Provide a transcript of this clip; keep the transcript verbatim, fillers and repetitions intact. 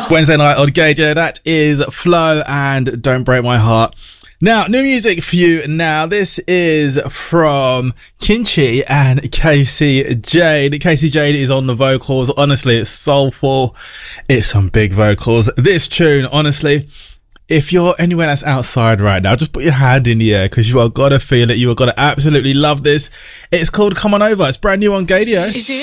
Wednesday night on Gadio. That is Flo and Don't Break My Heart. Now, new music for you now. This is from Kinchi and Casey Jade. Casey Jade is on the vocals. Honestly, it's soulful. It's some big vocals. This tune, honestly, if you're anywhere that's outside right now, just put your hand in the air because you are got to feel it. You are got to absolutely love this. It's called Come On Over. It's brand new on Gadio.